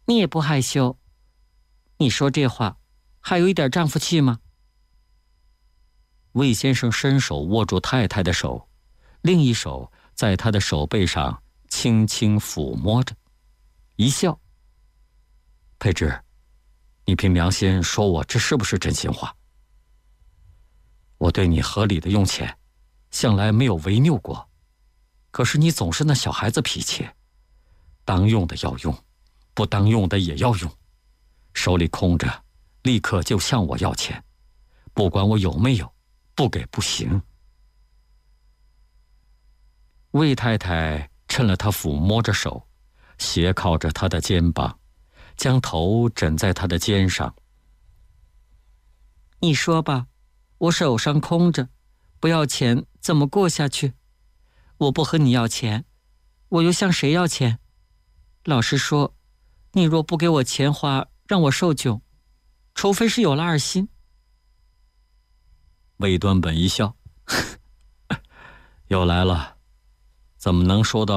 你也不害羞？你说这话还有一点丈夫气吗？ 魏先生伸手握住太太的手，另一手在她的手背上轻轻抚摸着，一笑。佩芝，你凭良心说我这是不是真心话？我对你合理的用钱，向来没有违拗过，可是你总是那小孩子脾气，当用的要用，不当用的也要用，手里空着，立刻就向我要钱，不管我有没有，不给不行。魏太太趁了他抚摸着手，斜靠着他的肩膀，将头枕在他的肩上。 你说吧，我手上空着，不要钱怎么过下去？我不和你要钱，我又向谁要钱？老实说，你若不给我钱花，让我受窘，除非是有了二心。 魏端本一笑，又来了，怎么能说到